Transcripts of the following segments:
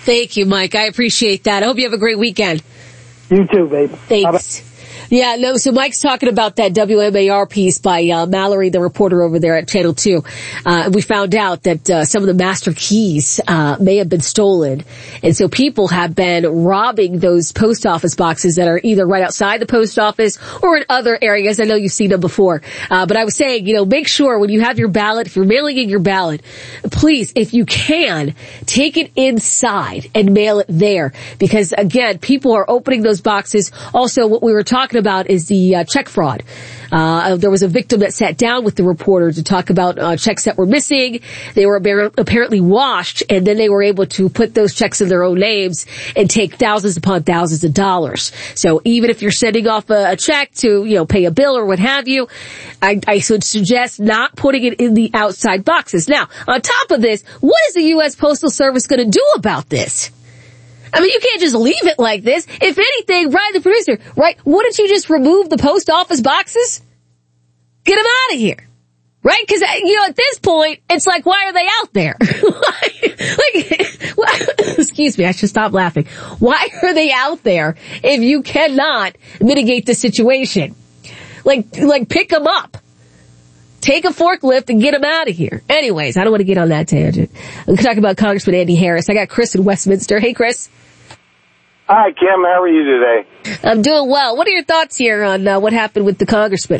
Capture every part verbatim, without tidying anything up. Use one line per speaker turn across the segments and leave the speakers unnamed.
Thank you, Mike. I appreciate that. I hope you have a great weekend.
You too, babe.
Thanks. Bye-bye. Yeah, no, so Mike's talking about that W M A R piece by uh, Mallory, the reporter over there at Channel two. Uh, we found out that uh, some of the master keys uh, may have been stolen. And so people have been robbing those post office boxes that are either right outside the post office or in other areas. I know you've seen them before. Uh, but I was saying, you know, make sure when you have your ballot, if you're mailing in your ballot, please, if you can, take it inside and mail it there. Because, again, people are opening those boxes. Also, what we were talking about is the uh, check fraud. Uh, there was a victim that sat down with the reporter to talk about uh, checks that were missing. They were apparently washed, and then they were able to put those checks in their own names and take thousands upon thousands of dollars. So even if you're sending off a, a check to, you know, pay a bill or what have you, I, I would suggest not putting it in the outside boxes. Now, on top of this, what is the U S Postal Service going to do about this? I mean, you can't just leave it like this. If anything, Ryan, the producer, right, wouldn't you just remove the post office boxes? Get them out of here. Right? Because, you know, at this point, it's like, why are they out there? like, why, excuse me, I should stop laughing. Why are they out there if you cannot mitigate the situation? Like, like, pick them up. Take a forklift and get them out of here. Anyways, I don't want to get on that tangent. We're talking about Congressman Andy Harris. I got Chris in Westminster. Hey, Chris.
Hi, Kim. How are you today?
I'm doing well. What are your thoughts here on uh, what happened with the congressman?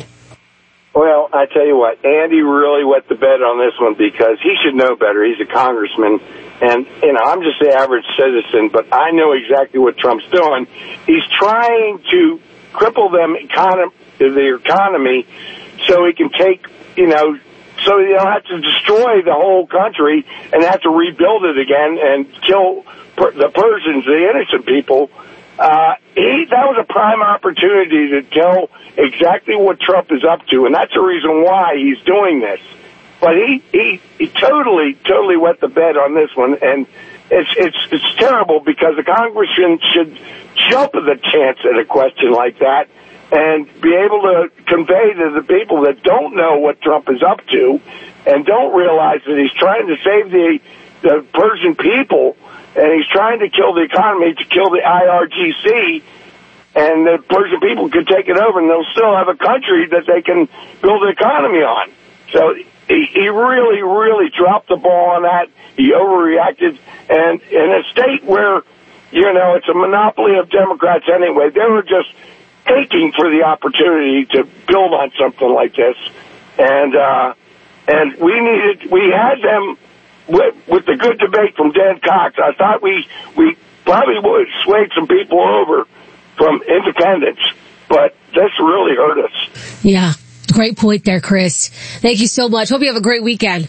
Well, I tell you what, Andy really wet the bed on this one because he should know better. He's a congressman. And, you know, I'm just the average citizen, but I know exactly what Trump's doing. He's trying to cripple them economy, the economy so he can take, you know, so you don't have to destroy the whole country and have to rebuild it again and kill per- the Persians, the innocent people. Uh, he, that was a prime opportunity to tell exactly what Trump is up to, and that's the reason why he's doing this. But he, he, he totally, totally wet the bed on this one, and it's, it's, it's terrible because the congressman should jump at the chance at a question like that and be able to convey to the people that don't know what Trump is up to and don't realize that he's trying to save the, the Persian people, and he's trying to kill the economy, to kill the I R G C, and the Persian people could take it over, and they'll still have a country that they can build an economy on. So he, he really, really dropped the ball on that. He overreacted, and in a state where, you know, it's a monopoly of Democrats anyway, they were just aching for the opportunity to build on something like this. And, uh, and we needed, we had them with, with the good debate from Dan Cox. I thought we, we probably would sway some people over from independents, but this really hurt us.
Yeah. Great point there, Chris. Thank you so much. Hope you have a great weekend.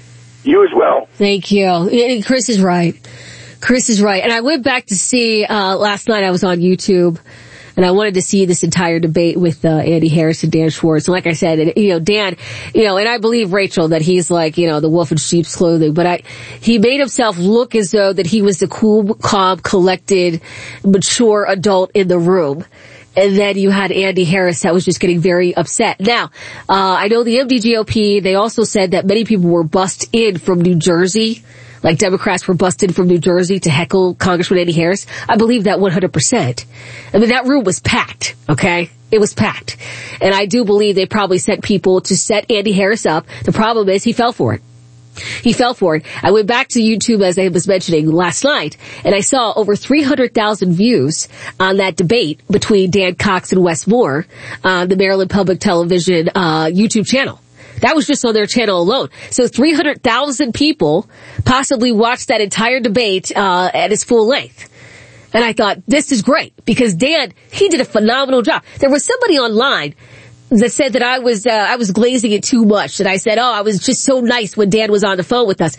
You as well.
Thank you. And Chris is right. Chris is right. And I went back to see, uh, last night I was on YouTube, and I wanted to see this entire debate with uh, Andy Harris and Dan Schwartz. And like I said, and, you know, Dan, you know, and I believe, Rachel, that he's like, you know, the wolf in sheep's clothing. But I, he made himself look as though that he was the cool, calm, collected, mature adult in the room. And then you had Andy Harris that was just getting very upset. Now, uh, I know the M D G O P, they also said that many people were bussed in from New Jersey. Like Democrats were busted from New Jersey to heckle Congressman Andy Harris. I believe that one hundred percent. I mean, that room was packed, okay? It was packed. And I do believe they probably sent people to set Andy Harris up. The problem is he fell for it. He fell for it. I went back to YouTube, as I was mentioning last night, and I saw over three hundred thousand views on that debate between Dan Cox and Wes Moore on the Maryland Public Television uh YouTube channel. That was just on their channel alone. So three hundred thousand people possibly watched that entire debate uh at its full length. And I thought, this is great, because Dan, he did a phenomenal job. There was somebody online that said that I was, uh, I was glazing it too much. That I said, oh, I was just so nice when Dan was on the phone with us.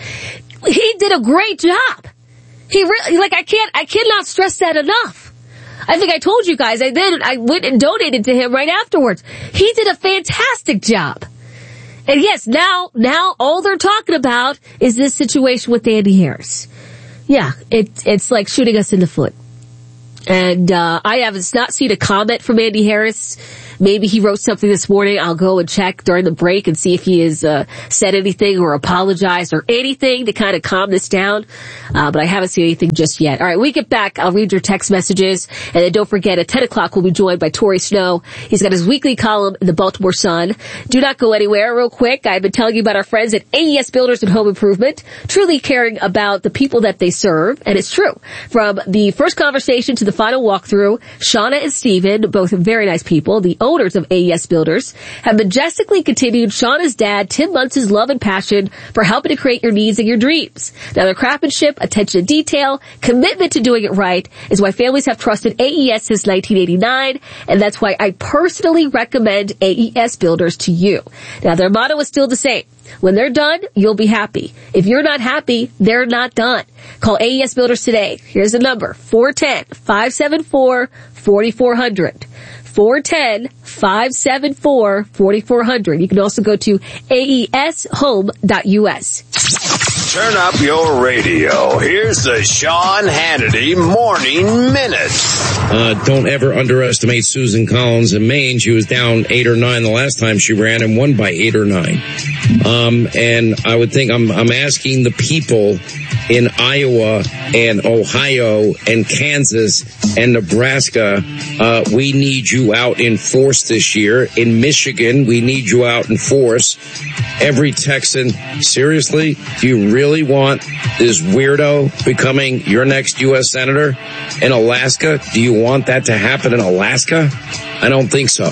He did a great job. He really, like, I can't, I cannot stress that enough. I think I told you guys, I then, I went and donated to him right afterwards. He did a fantastic job. And yes, now, now all they're talking about is this situation with Andy Harris. Yeah, it, it's like shooting us in the foot. And, uh, I have not seen a comment from Andy Harris Maybe he wrote something this morning. I'll go and check during the break and see if he has uh, said anything or apologized or anything to kind of calm this down. Uh, but I haven't seen anything just yet. All right, when we get back, I'll read your text messages. And then don't forget, at ten o'clock, we'll be joined by Torrey Snow. He's got his weekly column in the Baltimore Sun. Do not go anywhere. Real quick, I've been telling you about our friends at A E S Builders and Home Improvement, truly caring about the people that they serve. And it's true. From the first conversation to the final walkthrough, Shauna and Steven, both very nice people, the owners of A E S Builders, have majestically continued Shauna's dad, Tim Muntz's love and passion for helping to create your needs and your dreams. Now, their craftsmanship, attention to detail, commitment to doing it right is why families have trusted A E S since nineteen eighty-nine, and that's why I personally recommend A E S Builders to you. Now, their motto is still the same. When they're done, you'll be happy. If you're not happy, they're not done. Call A E S Builders today. Here's the number, four one zero, five seven four, four four zero zero. four one zero, five seven four, four four zero zero. You can also go to A E S home dot U S.
Turn up your radio. Here's the Sean Hannity Morning Minute.
Uh, don't ever underestimate Susan Collins in Maine. She was down eight or nine the last time she ran and won by eight or nine. Um, and I would think I'm, I'm asking the people in Iowa and Ohio and Kansas and Nebraska, uh, we need you out in force this year. In Michigan, we need you out in force. Every Texan, seriously, do you really want this weirdo becoming your next U S Senator? In Alaska, do you want that to happen in Alaska? I don't think so.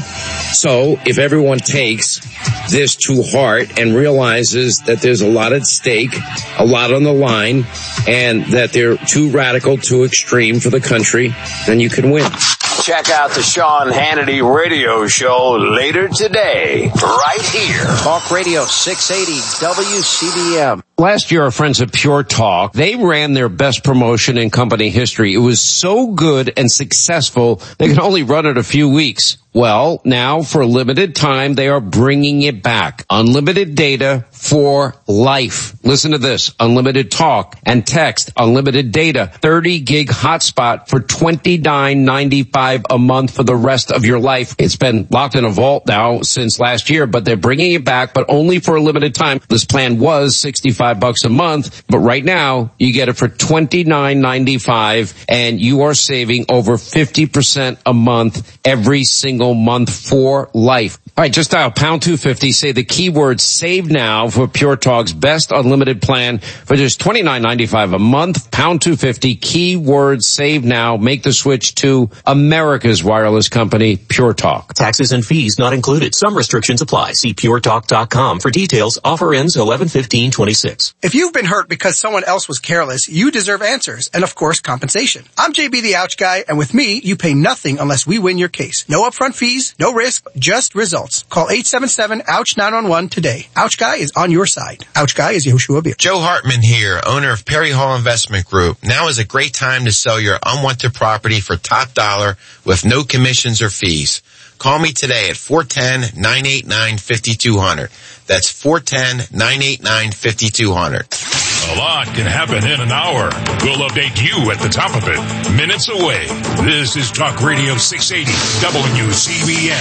So if everyone takes this to heart and realizes that there's a lot at stake, a lot on the line, and that they're too radical, too extreme for the country, then you can win.
Check out the Sean Hannity radio show later today, right here.
Talk Radio six eighty W C B M.
Last year, our friends at Pure Talk, they ran their best promotion in company history. It was so good and successful, they could only run it a few weeks. Well, now for a limited time, they are bringing it back. Unlimited data for life. Listen to this. Unlimited talk and text. Unlimited data. thirty gig hotspot for twenty-nine ninety-five a month for the rest of your life. It's been locked in a vault now since last year, but they're bringing it back, but only for a limited time. This plan was sixty-five bucks a month, but right now you get it for twenty-nine ninety-five, and you are saving over fifty percent a month every single month for life. All right, just dial pound two fifty, say the keyword save now for Pure Talk's best unlimited plan for just twenty-nine ninety-five a month. Pound two fifty, keyword save now. Make the switch to America's wireless company, Pure Talk.
Taxes and fees not included. Some restrictions apply. See pure talk dot com for details. Offer ends eleven fifteen twenty-six.
If you've been hurt because someone else was careless, you deserve answers and, of course, compensation. I'm J B the Ouch Guy, and with me, you pay nothing unless we win your case. No upfront fees, no risk, just results. Call eight seven seven, ouch nine one one today. Ouch Guy is on your side. Ouch Guy is Yehoshua Beer.
Joe Hartman here, owner of Perry Hall Investment Group. Now is a great time to sell your unwanted property for top dollar with no commissions or fees. Call me today at four one zero, nine eight nine, five two zero zero. That's four one zero, nine eight nine, five two zero zero.
A lot can happen in an hour. We'll update you at the top of it. Minutes away. This is Talk Radio six eighty W C B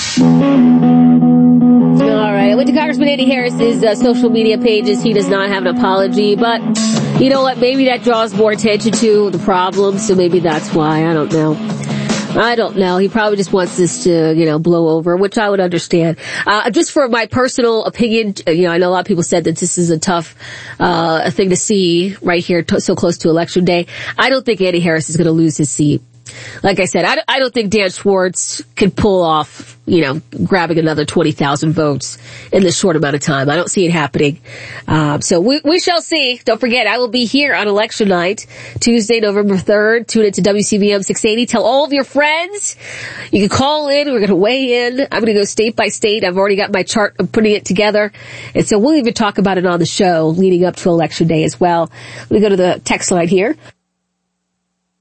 M.
All right. I went to Congressman Andy Harris's uh, social media pages. He does not have an apology, but you know what? Maybe that draws more attention to the problem, so maybe that's why. I don't know. I don't know. He probably just wants this to, you know, blow over, which I would understand. Uh, just for my personal opinion, you know, I know a lot of people said that this is a tough, uh, thing to see right here t- so close to Election Day. I don't think Andy Harris is going to lose his seat. Like I said, I, I don't think Dan Schwartz could pull off, you know, grabbing another twenty thousand votes in this short amount of time. I don't see it happening. Um, so we, we shall see. Don't forget, I will be here on election night, Tuesday, November third. Tune into W C B M six eighty. Tell all of your friends. You can call in. We're going to weigh in. I'm going to go state by state. I've already got my chart of putting it together. And so we'll even talk about it on the show leading up to Election Day as well. Let me go to the text line here.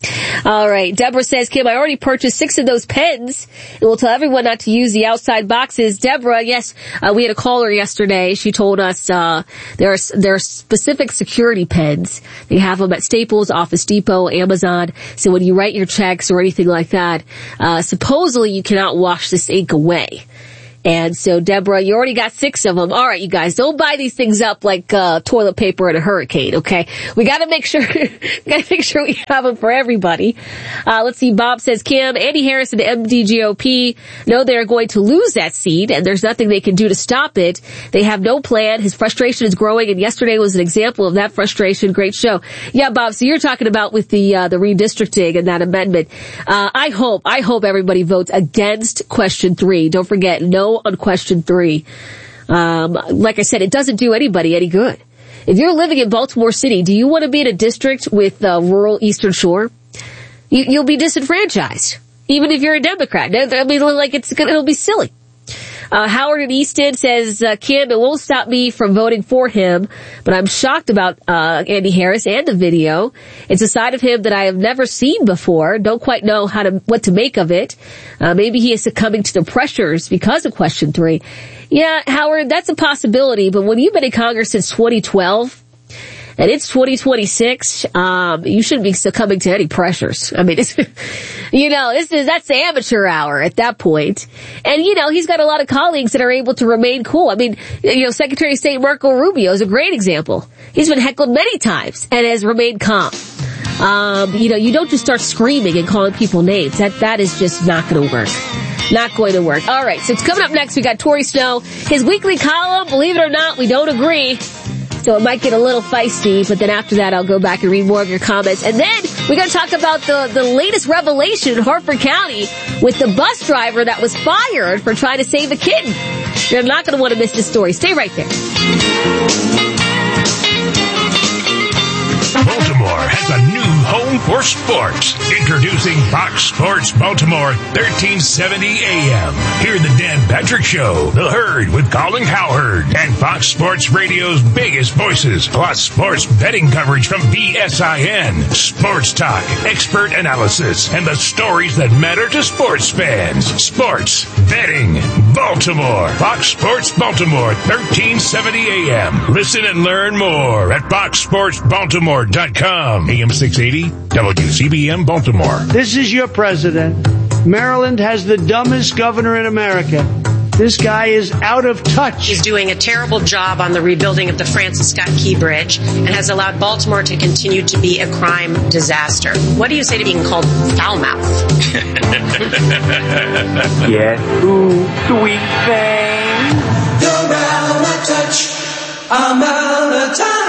All right. Deborah says, Kim, I already purchased six of those pens and will tell everyone not to use the outside boxes. Deborah, yes, uh, we had a caller yesterday. She told us, uh, there are, there are specific security pens. They have them at Staples, Office Depot, Amazon. So when you write your checks or anything like that, uh, supposedly you cannot wash this ink away. And so, Deborah, you already got six of them. All right, you guys, don't buy these things up like uh toilet paper in a hurricane, okay? We gotta make sure, gotta make sure we have them for everybody. Uh let's see, Bob says, Kim, Andy Harris and the M D G O P know they're going to lose that seat, and there's nothing they can do to stop it. They have no plan. His frustration is growing, and yesterday was an example of that frustration. Great show. Yeah, Bob, so you're talking about with the uh the redistricting and that amendment. Uh I hope, I hope everybody votes against question three. Don't forget, no on question three. Um, like I said, it doesn't do anybody any good. If you're living in Baltimore City, do you want to be in a district with uh, rural Eastern Shore? You, you'll be disenfranchised, even if you're a Democrat. I mean, like it's gonna, it'll be silly. Uh, Howard in Easton says, uh, Kim, it won't stop me from voting for him, but I'm shocked about, uh, Andy Harris and the video. It's a side of him that I have never seen before. Don't quite know how to, what to make of it. Uh, maybe he is succumbing to the pressures because of question three. Yeah, Howard, that's a possibility, but when you've been in Congress since twenty twelve, and it's twenty twenty-six, um, you shouldn't be succumbing to any pressures. I mean, it's, you know, this is, that's the amateur hour at that point. And, you know, he's got a lot of colleagues that are able to remain cool. I mean, you know, Secretary of State Marco Rubio is a great example. He's been heckled many times and has remained calm. Um, you know, you don't just start screaming and calling people names. That, that is just not going to work. Not going to work. All right. So it's coming up next. We got Tory Snow, his weekly column. Believe it or not, we don't agree. So it might get a little feisty, but then after that, I'll go back and read more of your comments. And then we're going to talk about the, the latest revelation in Harford County with the bus driver that was fired for trying to save a kitten. You're not going to want to miss this story. Stay right there.
Baltimore has a new home for sports. Introducing Fox Sports Baltimore, thirteen seventy A M. Hear the Dan Patrick Show, The Herd with Colin Cowherd, and Fox Sports Radio's biggest voices, plus sports betting coverage from B S I N, sports talk, expert analysis, and the stories that matter to sports fans. Sports betting Baltimore. Fox Sports Baltimore, thirteen seventy A M. Listen and learn more at fox sports baltimore dot com. A M six eighty, W C B M Baltimore.
This is your president. Maryland has the dumbest governor in America. This guy is out of touch.
He's doing a terrible job on the rebuilding of the Francis Scott Key Bridge and has allowed Baltimore to continue to be a crime disaster. What do you say to being called foul mouth?
Yes, ooh, sweet thing. You're out of touch. I'm out of touch.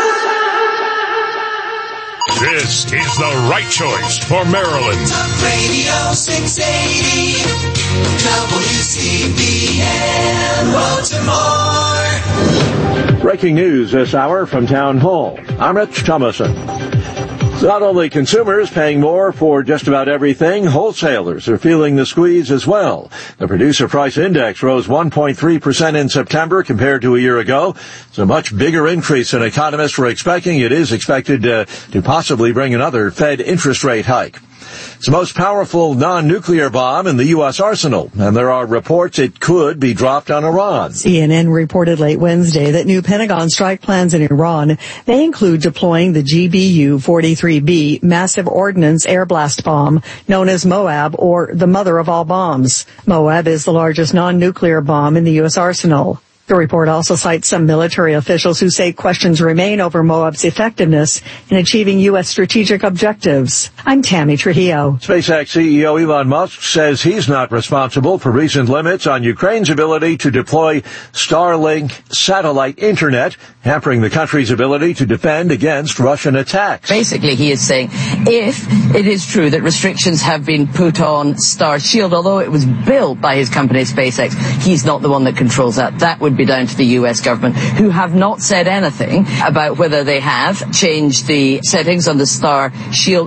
This is the right choice for Maryland.
Talk Radio six eighty, W C B M Baltimore.
Breaking news this hour from Town Hall. I'm Rich Thomason. Not only consumers paying more for just about everything, wholesalers are feeling the squeeze as well. The Producer Price Index rose one point three percent in September compared to a year ago. It's a much bigger increase than economists were expecting. It is expected uh, to possibly bring another Fed interest rate hike. It's the most powerful non-nuclear bomb in the U S arsenal, and there are reports it could be dropped on Iran.
C N N reported late Wednesday that new Pentagon strike plans in Iran may include deploying the G B U forty-three B massive ordnance air blast bomb, known as MOAB, or the mother of all bombs. MOAB is the largest non-nuclear bomb in the U S arsenal. The report also cites some military officials who say questions remain over MOAB's effectiveness in achieving U S strategic objectives. I'm Tammy Trujillo.
SpaceX C E O Elon Musk says he's not responsible for recent limits on Ukraine's ability to deploy Starlink satellite internet, hampering the country's ability to defend against Russian attacks.
Basically, he is saying if it is true that restrictions have been put on Starshield, although it was built by his company SpaceX, he's not the one that controls that. That would be down to the U S government, who have not said anything about whether they have changed the settings on the Starshield or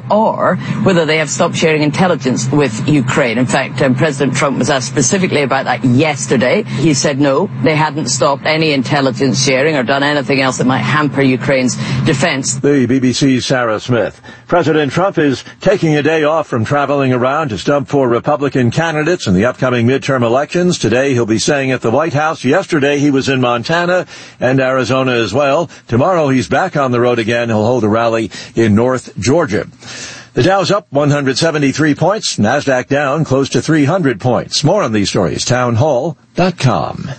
are whether they have stopped sharing intelligence with Ukraine. In fact, um, President Trump was asked specifically about that yesterday. He said no, they hadn't stopped any intelligence sharing or done anything else that might hamper Ukraine's defense.
The B B C's Sarah Smith. President Trump is taking a day off from traveling around to stump for Republican candidates in the upcoming midterm elections. Today he'll be staying at the White House. Yesterday he was in Montana and Arizona as well. Tomorrow he's back on the road again. He'll hold a rally in North Georgia. The Dow's up one hundred seventy-three points. NASDAQ down close to three hundred points. More on these stories, town hall dot com.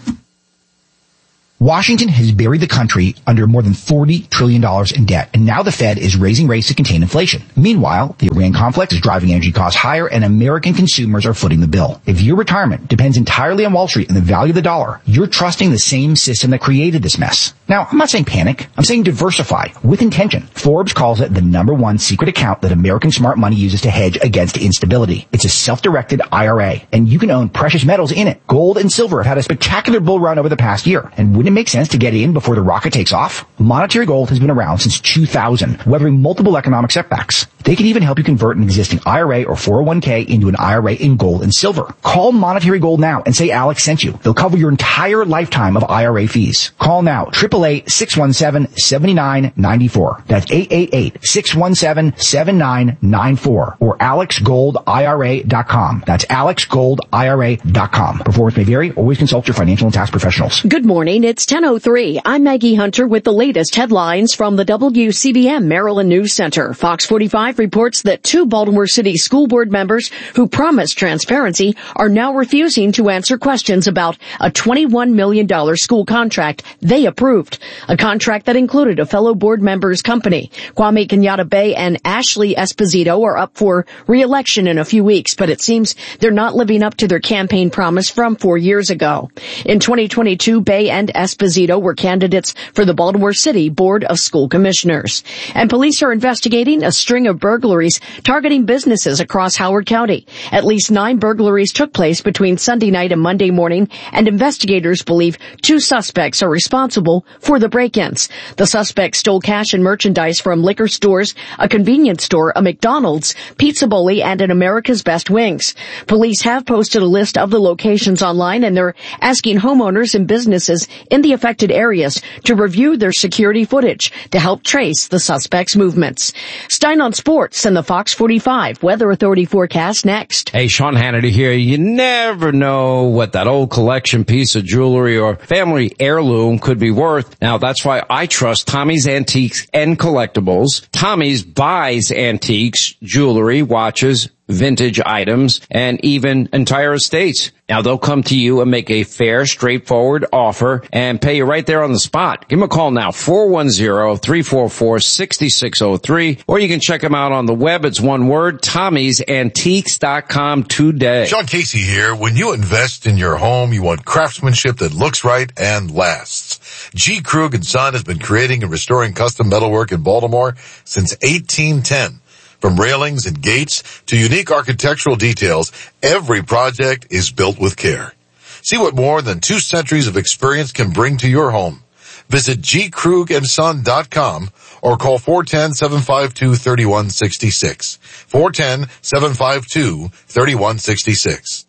Washington has buried the country under more than forty trillion dollars in debt, and now the Fed is raising rates to contain inflation. Meanwhile, the Iran conflict is driving energy costs higher, and American consumers are footing the bill. If your retirement depends entirely on Wall Street and the value of the dollar, you're trusting the same system that created this mess. Now, I'm not saying panic. I'm saying diversify with intention. Forbes calls it the number one secret account that American smart money uses to hedge against instability. It's a self-directed I R A, and you can own precious metals in it. Gold and silver have had a spectacular bull run over the past year, and wouldn't it make sense to get in before the rocket takes off? Monetary Gold has been around since two thousand, weathering multiple economic setbacks. They can even help you convert an existing I R A or four oh one k into an I R A in gold and silver. Call Monetary Gold now and say Alex sent you. They'll cover your entire lifetime of I R A fees. Call now, eight eight eight, six one seven, seven nine nine four. That's eight eight eight, six one seven, seven nine nine four or alex gold I R A dot com. That's alex gold I R A dot com. Performance may vary. Always consult your financial and tax professionals.
Good morning. It's ten oh three. I'm Maggie Hunter with the latest headlines from the W C B M Maryland News Center. Fox forty-five reports that two Baltimore City School Board members who promised transparency are now refusing to answer questions about a twenty-one million dollars school contract they approved. A contract that included a fellow board member's company. Kwame Kenyatta Bay and Ashley Esposito are up for re-election in a few weeks, but it seems they're not living up to their campaign promise from four years ago. In twenty twenty-two, Bay and Esposito were candidates for the Baltimore City Board of School Commissioners. And police are investigating a string of burglaries targeting businesses across Howard County. At least nine burglaries took place between Sunday night and Monday morning, and investigators believe two suspects are responsible for the break-ins. The suspects stole cash and merchandise from liquor stores, a convenience store, a McDonald's, Pizza Bully, and an America's Best Wings. Police have posted a list of the locations online, and they're asking homeowners and businesses in the affected areas to review their security footage to help trace the suspects' movements. Stein on Sports and the Fox forty-five Weather Authority forecast next.
Hey, Sean Hannity here. You never know what that old collection piece of jewelry or family heirloom could be worth. Now, that's why I trust Tommy's Antiques and Collectibles. Tommy's buys antiques, jewelry, watches, vintage items, and even entire estates. Now, they'll come to you and make a fair, straightforward offer and pay you right there on the spot. Give them a call now, four one zero, three four four, six six zero three, or you can check them out on the web. It's one word, Tommy's Antiques dot com today.
Sean Casey here. When you invest in your home, you want craftsmanship that looks right and lasts. G. Krug and Son has been creating and restoring custom metalwork in Baltimore since eighteen ten. From railings and gates to unique architectural details, every project is built with care. See what more than two centuries of experience can bring to your home. Visit g krug and son dot com or call four one zero, seven five two, three one six six. four one zero, seven five two, three one six six.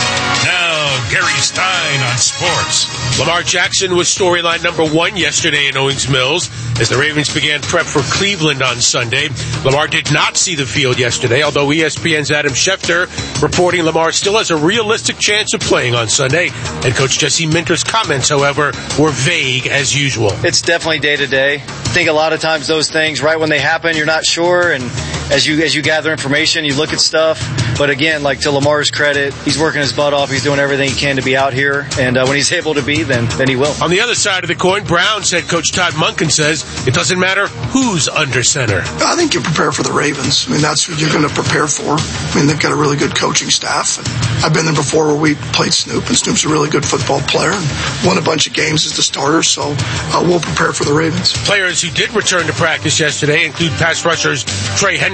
Now, Gary Stein on sports.
Lamar Jackson was storyline number one yesterday in Owings Mills as the Ravens began prep for Cleveland on Sunday. Lamar did not see the field yesterday, although E S P N's Adam Schefter reporting Lamar still has a realistic chance of playing on Sunday. Head coach Jesse Minter's comments, however, were vague as usual.
It's definitely day to day. I think a lot of times those things, right when they happen, you're not sure, and as you as you gather information, you look at stuff. But again, like to Lamar's credit, he's working his butt off. He's doing everything he can to be out here, and uh, when he's able to be, then then he will.
On the other side of the coin, Browns head coach Todd Monken says it doesn't matter who's under center.
I think you prepare for the Ravens. I mean, that's what you're going to prepare for. I mean, they've got a really good coaching staff. And I've been there before where we played Snoop, and Snoop's a really good football player and won a bunch of games as the starter, so uh, we'll prepare for the Ravens.
Players who did return to practice yesterday include pass rushers Trey Hendrickson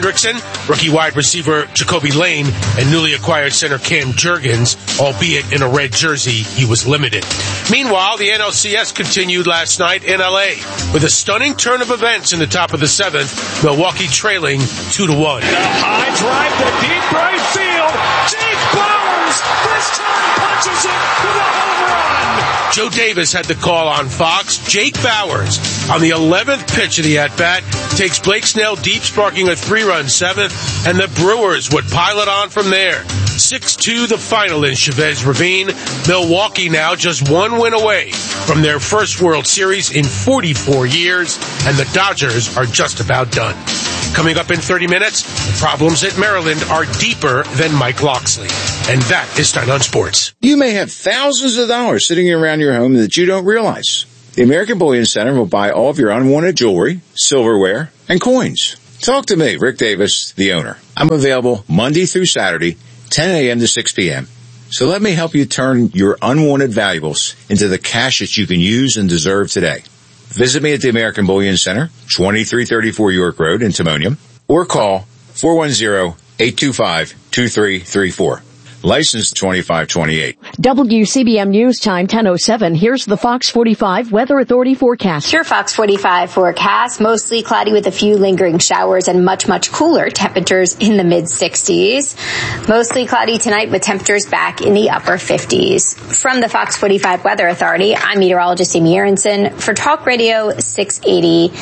Hendrickson, rookie wide receiver Jacoby Lane, and newly acquired center Cam Jurgens, albeit in a red jersey, he was limited. Meanwhile, the N L C S continued last night in L A with a stunning turn of events in the top of the seventh, Milwaukee trailing two to one.
The high drive to deep right field. Jake Bowers this time punches it with a home run.
Joe Davis had the call on Fox. Jake Bowers, on the eleventh pitch of the at-bat, takes Blake Snell deep, sparking a three-run seventh, and the Brewers would pile it on from there. six two the final in Chavez Ravine. Milwaukee now just one win away from their first World Series in forty-four years, and the Dodgers are just about done. Coming up in thirty minutes, the problems at Maryland are deeper than Mike Locksley. And that is Stein on Sports.
You may have thousands of dollars sitting around your home that you don't realize. The American Bullion Center will buy all of your unwanted jewelry, silverware, and coins. Talk to me, Rick Davis, the owner. I'm available Monday through Saturday, ten a.m. to six p.m. So let me help you turn your unwanted valuables into the cash that you can use and deserve today. Visit me at the American Bullion Center, twenty-three thirty-four York Road in Timonium, or call four one zero, eight two five, two three three four. License twenty-five twenty-eight.
W C B M News Time ten oh seven. Here's the Fox forty-five Weather Authority forecast.
Your Fox forty-five forecast, mostly cloudy with a few lingering showers and much, much cooler temperatures in the mid sixties. Mostly cloudy tonight with temperatures back in the upper fifties. From the Fox forty-five Weather Authority, I'm meteorologist Amy Aronson for Talk Radio six eighty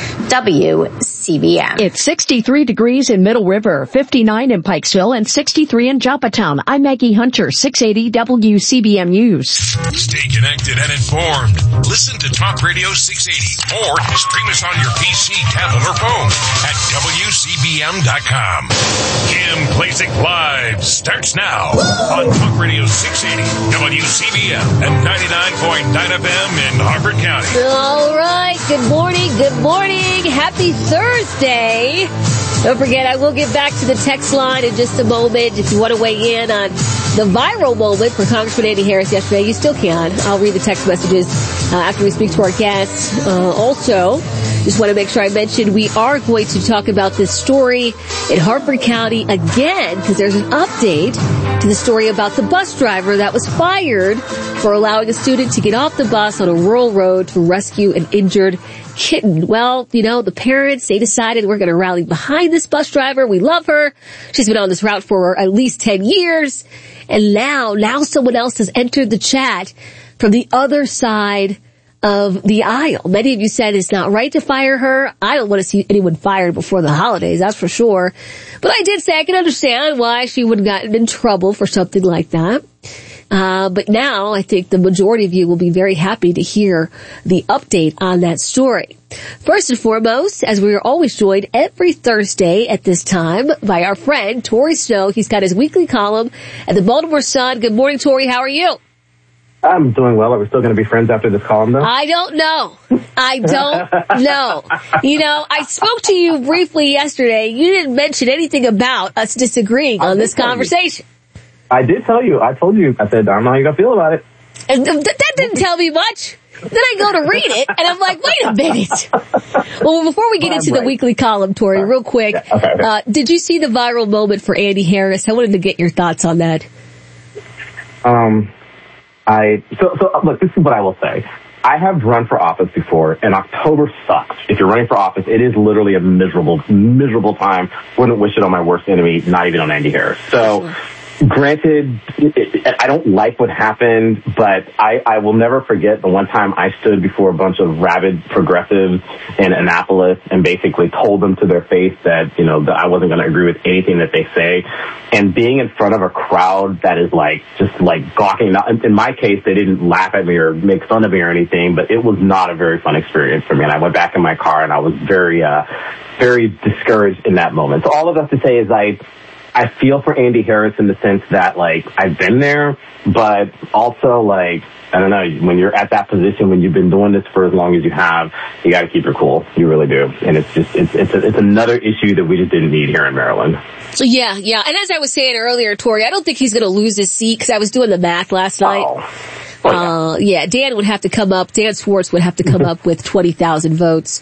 W C B M.
It's sixty-three degrees in Middle River, fifty-nine in Pikesville, and sixty-three in Joppatown. I'm Maggie Hunter, six eighty W C B M News.
Stay connected and informed. Listen to Talk Radio six eighty or stream us on your P C, tablet, or phone at W C B M dot com. Kim Klacik Live starts now on Talk Radio six eighty W C B M and ninety-nine point nine F M in Harford County.
All right. Good morning. Good morning. Happy Thursday. Don't forget, I will get back to the text line in just a moment. If you want to weigh in on the viral moment for Congressman Andy Harris yesterday, you still can. I'll read the text messages uh, after we speak to our guests. Uh, also, just want to make sure I mention we are going to talk about this story in Harford County again, because there's an update to the story about the bus driver that was fired for allowing a student to get off the bus on a rural road to rescue an injured kitten. Well, you know, the parents, they decided we're going to rally behind this bus driver. We love her. She's been on this route for at least ten years. And now, now someone else has entered the chat from the other side of the aisle. Many of you said it's not right to fire her. I don't want to see anyone fired before the holidays, that's for sure. But I did say I can understand why she would have gotten in trouble for something like that. Uh, but now I think the majority of you will be very happy to hear the update on that story. First and foremost, as we are always joined every Thursday at this time by our friend Tori Snow. He's got his weekly column at the Baltimore Sun. Good morning, Tori. How are you?
I'm doing well. Are we still going to be friends after this column, though?
I don't know. I don't know. You know, I spoke to you briefly yesterday. You didn't mention anything about us disagreeing on this conversation.
I did tell you. I told you. I said, I don't know how you're going to feel about it.
And th- that didn't tell me much. Then I go to read it, and I'm like, wait a minute. Well, before we get into the weekly column, Tori, real quick,
yeah, okay, okay.
Uh, did you see the viral moment for Andy Harris? I wanted to get your thoughts on that.
Um, I so, so look, this is what I will say. I have run for office before, and October sucks. If you're running for office, it is literally a miserable, miserable time. Wouldn't wish it on my worst enemy, not even on Andy Harris. So, granted, it, it, I don't like what happened, but I, I will never forget the one time I stood before a bunch of rabid progressives in Annapolis and basically told them to their face that, you know, that I wasn't going to agree with anything that they say. And being in front of a crowd that is like, just like gawking. In my case, they didn't laugh at me or make fun of me or anything, but it was not a very fun experience for me. And I went back in my car and I was very, uh, very discouraged in that moment. So all of that to say is I, I feel for Andy Harris in the sense that, like, I've been there, but also, like, I don't know, when you're at that position, when you've been doing this for as long as you have, you got to keep your cool. You really do. And it's just, it's, it's, a, it's another issue that we just didn't need here in Maryland.
So, yeah, yeah. And as I was saying earlier, Tori, I don't think he's going to lose his seat because I was doing the math last night.
Oh. Oh, yeah.
Uh, yeah, Dan would have to come up, Dan Swartz would have to come up with twenty thousand votes.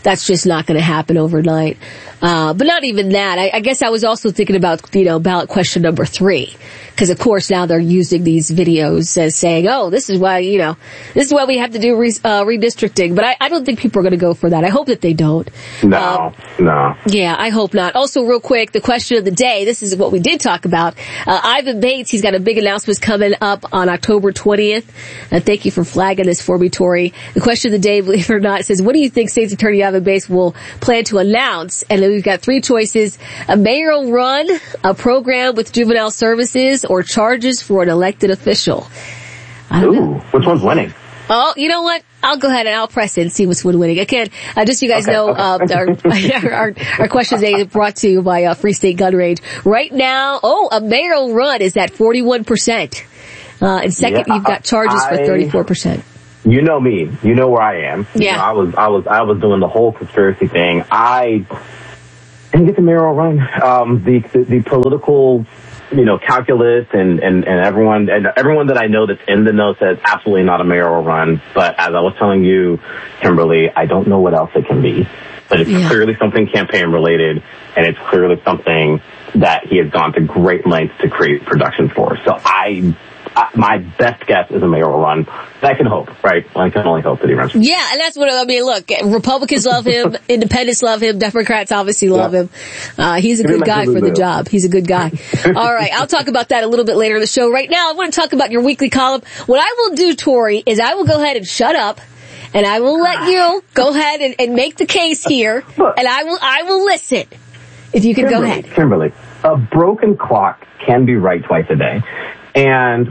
that's just not going to happen overnight. Uh, but not even that. I, I guess I was also thinking about, you know, ballot question number three. Because, of course, now they're using these videos as saying, oh, this is why, you know, this is why we have to do re- uh, redistricting. But I, I don't think people are going to go for that. I hope that they don't.
No,
um,
no.
Yeah, I hope not. Also, real quick, the question of the day, this is what we did talk about. Uh, Ivan Bates, he's got a big announcement coming up on October twentieth. Uh, thank you for flagging this for me, Tori. The question of the day, believe it or not, says, what do you think State's Attorney Ivan Bates will plan to announce? And then we've got three choices: a mayoral run, a program with juvenile services, or charges for an elected official.
Ooh, know. Which one's winning?
Oh, you know what? I'll go ahead and I'll press it and see which one's winning. Again, uh, just so you guys
okay,
know,
okay.
uh, our, our, our question today is brought to you by uh, Free State Gun Range. Right now, oh, a mayoral run is at forty-one percent. Uh, and second, yeah, you've got charges I, for thirty-four percent.
You know me. You know where I am.
Yeah.
You know, I was, I was, I was doing the whole conspiracy thing. I didn't get the mayoral run. Um, the, the, the political, you know, calculus and, and, and everyone, and everyone that I know that's in the know says absolutely not a mayoral run. But as I was telling you, Kimberly, I don't know what else it can be. But it's yeah. clearly something campaign related, and it's clearly something that he has gone to great lengths to create production for. So I, I my best guess is a mayoral run. I can hope, right? I can only hope that he runs.
Yeah, and that's what I mean. Look, Republicans love him, Independents love him, Democrats obviously love yeah. him. Uh, he's a good guy for the job. He's a good guy. All right, I'll talk about that a little bit later in the show. Right now, I want to talk about your weekly column. What I will do, Tori, is I will go ahead and shut up. And I will let you go ahead and, and make the case here, and I will I will listen. If you can
Kimberly,
go ahead.
Kimberly, a broken clock can be right twice a day. And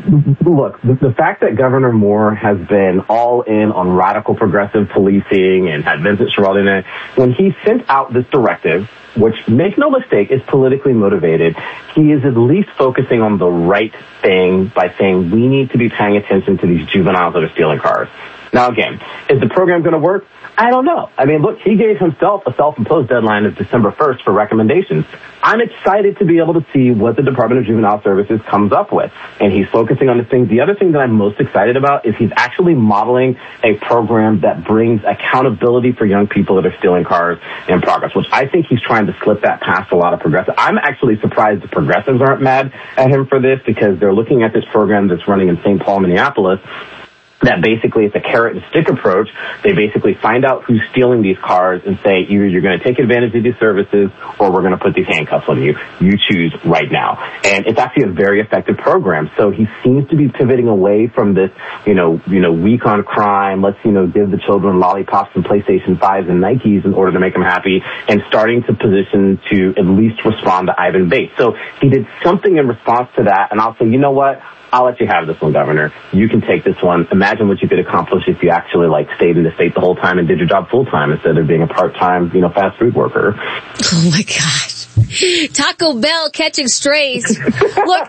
look, the, the fact that Governor Moore has been all in on radical progressive policing and had Vincent Schiraldi in it, when he sent out this directive, which, make no mistake, is politically motivated, he is at least focusing on the right thing by saying we need to be paying attention to these juveniles that are stealing cars. Now, again, is the program going to work? I don't know. I mean, look, he gave himself a self-imposed deadline of December first for recommendations. I'm excited to be able to see what the Department of Juvenile Services comes up with. And he's focusing on the things. The other thing that I'm most excited about is he's actually modeling a program that brings accountability for young people that are stealing cars in progress, which I think he's trying to slip that past a lot of progressives. I'm actually surprised the progressives aren't mad at him for this, because they're looking at this program that's running in Saint Paul, Minneapolis, that basically it's a carrot and stick approach. They basically find out who's stealing these cars and say, either you're going to take advantage of these services or we're going to put these handcuffs on you. You choose right now. And it's actually a very effective program. So he seems to be pivoting away from this, you know, you know, weak on crime. Let's, you know, give the children lollipops and PlayStation fives and Nikes in order to make them happy, and starting to position to at least respond to Ivan Bates. So he did something in response to that. And I'll say, you know what? I'll let you have this one, Governor. You can take this one. Imagine what you could accomplish if you actually, like, stayed in the state the whole time and did your job full time instead of being a part-time, you know, fast food worker.
Oh my gosh. Taco Bell catching strays. Look,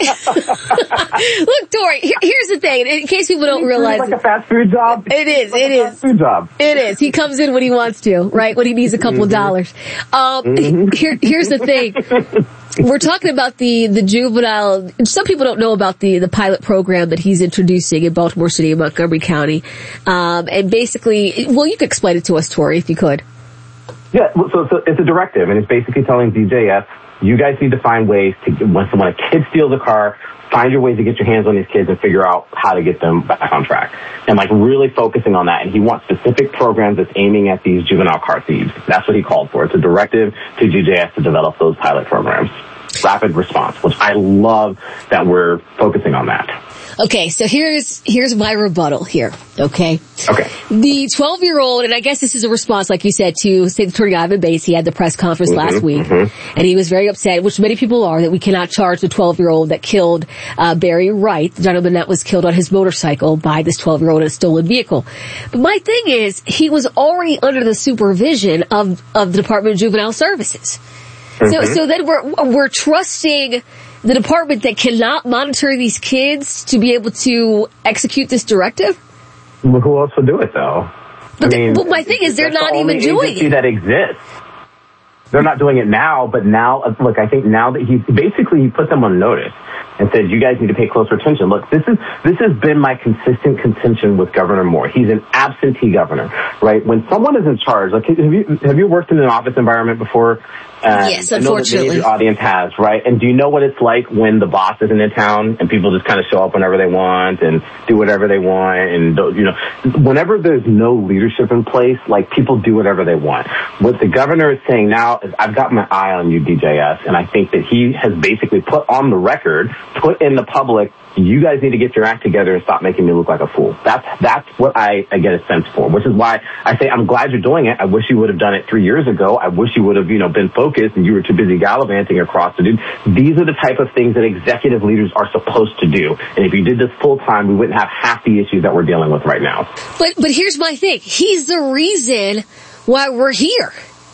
look, Tori, here, here's the thing. In case people don't realize.
It's like a fast food job.
It is,
like
it
a
is.
Fast food job.
It is. He comes in when he wants to, right? When he needs a couple mm-hmm. of dollars. Um, mm-hmm. here, here's the thing. We're talking about the, the juvenile, some people don't know about the, the pilot program that he's introducing in Baltimore City and Montgomery County. Um, and basically, well, you could explain it to us, Tori, if you could.
Yeah, so, so it's a directive, and it's basically telling D J S, you guys need to find ways to, when, when a kid steals a car, find your ways to get your hands on these kids and figure out how to get them back on track. And like really focusing on that. And he wants specific programs that's aiming at these juvenile car thieves. That's what he called for. It's a directive to D J S to develop those pilot programs. Rapid response, which I love that we're focusing on that.
Okay, so here's here's my rebuttal here, okay?
Okay.
The twelve-year-old, and I guess this is a response, like you said, to State Attorney Ivan Bates. He had the press conference mm-hmm, last week, mm-hmm. and he was very upset, which many people are, that we cannot charge the twelve-year-old that killed uh, Barry Wright, the gentleman that was killed on his motorcycle by this twelve-year-old in a stolen vehicle. But my thing is, he was already under the supervision of, of the Department of Juvenile Services. Mm-hmm. So, so then we're, we're trusting the department that cannot monitor these kids to be able to execute this directive?
Well, who else would do it, though?
But
I mean,
the, well, my thing is, they're not
the
even doing it.
That exists. They're not doing it now, but now, look, I think now that he basically he put them on notice. and said, you guys need to pay closer attention. Look, this is this has been my consistent contention with Governor Moore. He's an absentee governor, right? When someone is in charge, like, have you have you worked in an office environment before? Uh,
yes,
I know that many of
unfortunately.
your audience has, right? And do you know what it's like when the boss isn't in town and people just kind of show up whenever they want and do whatever they want? And, you know, whenever there's no leadership in place, like, people do whatever they want. What the governor is saying now is, I've got my eye on you, D J S, and I think that he has basically put on the record, put in the public, you guys need to get your act together and stop making me look like a fool. That's that's what I, I get a sense for, which is why I say I'm glad you're doing it. I wish you would have done it three years ago. I wish you would have, you know, been focused and you were too busy gallivanting across the dude. These are the type of things that executive leaders are supposed to do. And if you did this full time, we wouldn't have half the issues that we're dealing with right now.
But but here's my thing. He's the reason why we're here.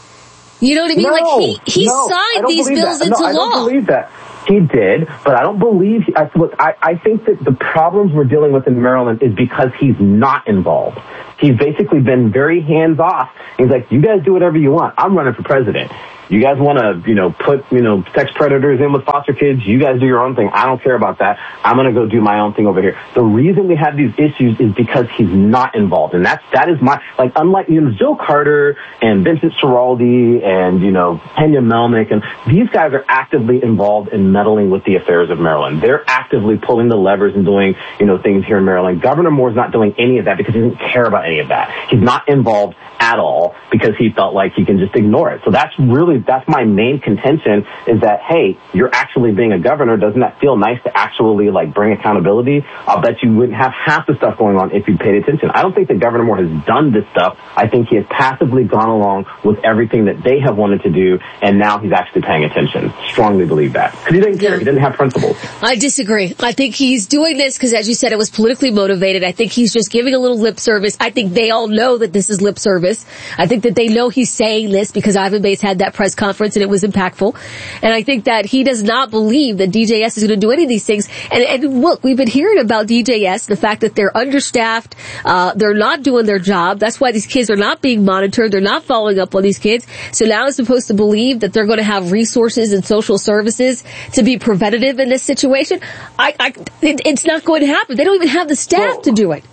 You know what I mean?
No,
like he, he
no, I
signed
don't
these
believe
bills
that.
into
no, I
law.
don't believe that. He did, but I don't believe. I, look, I, I think that the problems we're dealing with in Maryland is because he's not involved. He's basically been very hands off. He's like, you guys do whatever you want. I'm running for president. You guys want to, you know, put, you know, sex predators in with foster kids. You guys do your own thing. I don't care about that. I'm going to go do my own thing over here. The reason we have these issues is because he's not involved. And that's, that is my, like, unlike, you know, Jill Carter and Vincent Schiraldi and, you know, Tanya Melnick, and these guys are actively involved in meddling with the affairs of Maryland. They're actively pulling the levers and doing, you know, things here in Maryland. Governor Moore's not doing any of that because he doesn't care about any of that. He's not involved at all because he felt like he can just ignore it. So that's really, that's my main contention, is that, hey, you're actually being a governor. Doesn't that feel nice to actually, like, bring accountability? I'll bet you wouldn't have half the stuff going on if you paid attention. I don't think that Governor Moore has done this stuff. I think he has passively gone along with everything that they have wanted to do, and now he's actually paying attention. Strongly believe that. Because he didn't care. He didn't have principles.
I disagree. I think he's doing this because, as you said, it was politically motivated. I think he's just giving a little lip service. I think they all know that this is lip service. I think that they know he's saying this because Ivan Bates had that press conference and it was impactful. And I think that he does not believe that D J S is going to do any of these things. And, and look, we've been hearing about D J S, the fact that they're understaffed, uh, they're not doing their job. That's why these kids are not being monitored. They're not following up on these kids. So now it's supposed to believe that they're going to have resources and social services to be preventative in this situation. I, I it, it's not going to happen. They don't even have the staff well, to do it.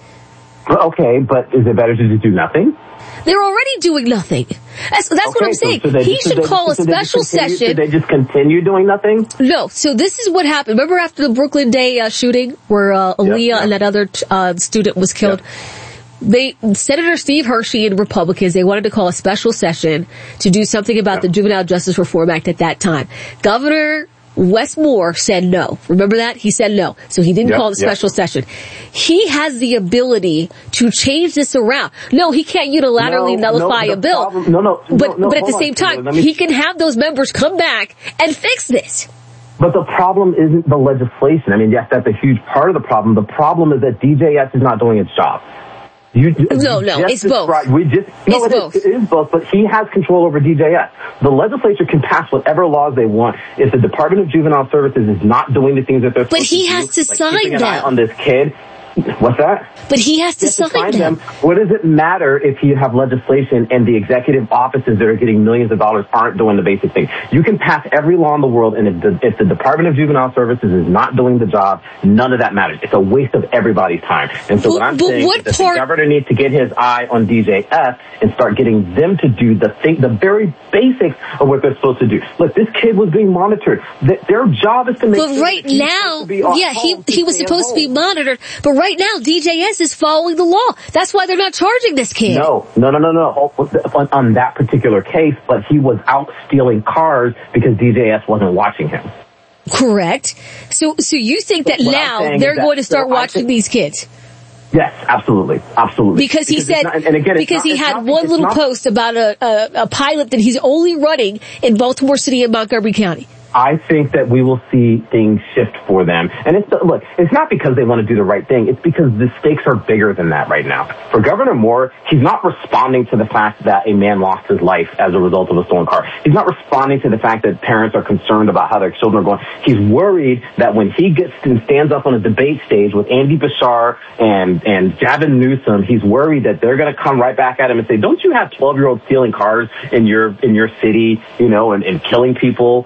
Okay, but is it better to just do nothing?
They're already doing nothing. That's, that's
okay,
what I'm saying.
So, so
he should
they,
call
so
a special session.
Should they just continue doing nothing?
No. So this is what happened. Remember after the Brooklyn Day uh, shooting where uh, Aaliyah yep, yep. and that other uh, student was killed? Yep. They, Senator Steve Hershey and Republicans, they wanted to call a special session to do something about yep. the Juvenile Justice Reform Act at that time. Governor Wes Moore said no. Remember that? He said no. So he didn't yep, call the special yep. session. He has the ability to change this around. No, he can't unilaterally no, nullify
no,
a bill.
Problem, no, no,
but,
no,
but at the
on,
same time,
me...
he can have those members come back and fix this.
But the problem isn't the legislation. I mean, yes, that's a huge part of the problem. The problem is that D J S is not doing its job. You,
no, no, it's both.
We just, no,
it's
it
both.
Is, it is both, but he has control over D J S. The legislature can pass whatever laws they want. If the Department of Juvenile Services is not doing the things that they're supposed
but he
to
has
do,
to
like
sign
keeping an
them.
eye on this kid. What's that?
But he has to,
he has
sign,
to sign
them.
them. What does it matter if you have legislation and the executive offices that are getting millions of dollars aren't doing the basic thing? You can pass every law in the world, and if the, if the Department of Juvenile Services is not doing the job, none of that matters. It's a waste of everybody's time. And so
but,
what I'm
but
saying
what
is that
part...
the governor needs to get his eye on D J S and start getting them to do the thing, the very basics of what they're supposed to do. Look, this kid was being monitored. Their job is to make
but
sure
right
that he's
now,
to be on
yeah, he
to
he was supposed to be monitored. But right now, D J S is following the law. That's why they're not charging this kid.
No, no, no, no, no. On, on that particular case, but he was out stealing cars because D J S wasn't watching him.
Correct. So, so you think that now they're going to start watching these kids?
Yes, absolutely, absolutely.
Because he
because
said,
not, and again,
because
not,
he had
not,
one little
not,
post about a, a, a pilot that he's only running in Baltimore City and Montgomery County.
I think that we will see things shift for them. And it's, look, it's not because they want to do the right thing. It's because the stakes are bigger than that right now. For Governor Moore, he's not responding to the fact that a man lost his life as a result of a stolen car. He's not responding to the fact that parents are concerned about how their children are going. He's worried that when he gets and stands up on a debate stage with Andy Bashar and, and Gavin Newsom, he's worried that they're going to come right back at him and say, don't you have twelve-year-olds stealing cars in your, in your city, you know, and, and killing people?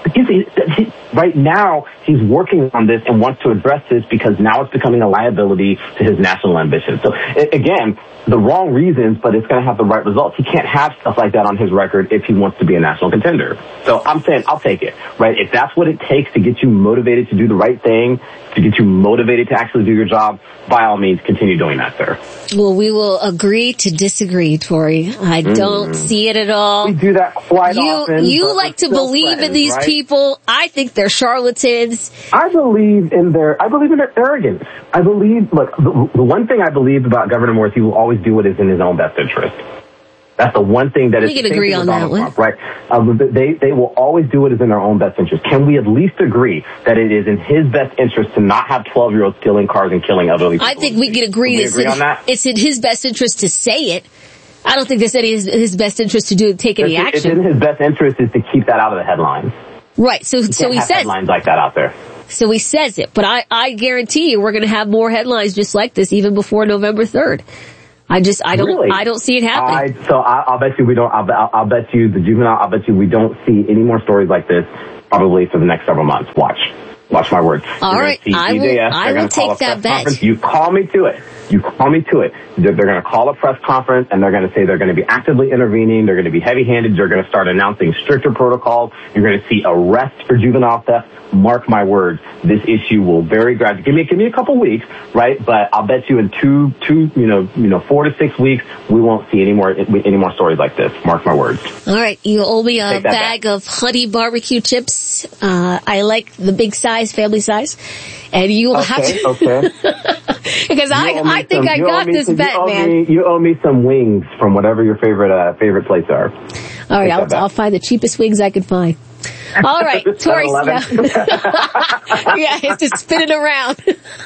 He's, he, right now, he's working on this and wants to address this because now it's becoming a liability to his national ambition. So, again, the wrong reasons, but it's going to have the right results. He can't have stuff like that on his record if he wants to be a national contender. So I'm saying I'll take it, right? If that's what it takes to get you motivated to do the right thing, to get you motivated to actually do your job, by all means, continue doing that, sir.
Well, we will agree to disagree, Tori. I don't mm. see it at all.
We do that quite
you,
often.
You like to believe friends, in these right? people. I think they're charlatans.
I believe in their, I believe in their arrogance. I believe, look, the, the one thing I believe about Governor Moore is he will always do what is in his own best interest. That's the one thing that
we
is.
We can agree on that one,
Trump, right? Uh, they they will always do what is in their own best interest. Can we at least agree that it is in his best interest to not have twelve-year-olds stealing cars and killing elderly people?
I think we can agree.
Can we
it's,
agree
in,
on that?
It's in his best interest to say it. I don't think there's any his, his best interest to do take any
it's,
action.
It's in his best interest is to keep that out of the headlines.
Right. So
you
so he
have
says
headlines like that out there.
So he says it, but I I guarantee you we're going to have more headlines just like this even before November third. I just, I don't,
really?
I don't see it happening.
I, so I, I'll bet you we don't, I'll, I'll, I'll bet you the juvenile, I'll bet you we don't see any more stories like this probably for the next several months. Watch. Watch my words.
All right. I will, I will take that bet.
You call me to it. You call me to it. They're, they're going to call a press conference and they're going to say they're going to be actively intervening. They're going to be heavy-handed. They're going to start announcing stricter protocols. You're going to see arrests for juvenile theft. Mark my words, this issue will very gradually. Give me, give me a couple weeks, right? But I'll bet you in two, two, you know, you know, four to six weeks, we won't see any more, any more stories like this. Mark my words.
All right, you owe me a bag
back.
of Honey barbecue chips. Uh, I like the big size, family size, and you will
okay,
have to.
Okay.
Because I, I think
some,
I got this
some,
bet,
you
man.
Me, you owe me some wings from whatever your favorite, uh, favorite places are.
All right, I'll, I'll find the cheapest wings I can find. All right, Tori Snow. Yeah, it's just spinning around.